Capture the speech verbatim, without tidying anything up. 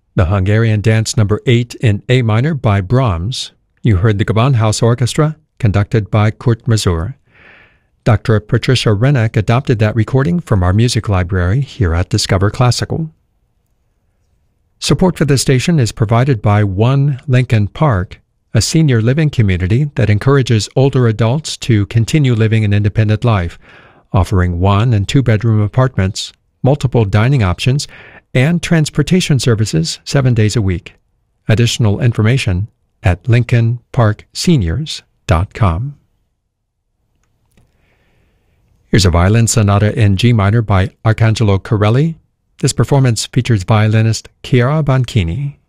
The Hungarian Dance Number eight in A minor by Brahms. You heard the Gewandhaus Orchestra, conducted by Kurt Masur. Doctor Patricia Rennick adopted that recording from our music library here at Discover Classical. Support for the station is provided by One Lincoln Park, a senior living community that encourages older adults to continue living an independent life, offering one- and two-bedroom apartments, multiple dining options, and transportation services seven days a week. Additional information at lincoln park seniors dot com. Here's a violin sonata in G minor by Arcangelo Corelli. This performance features violinist Chiara Banchini.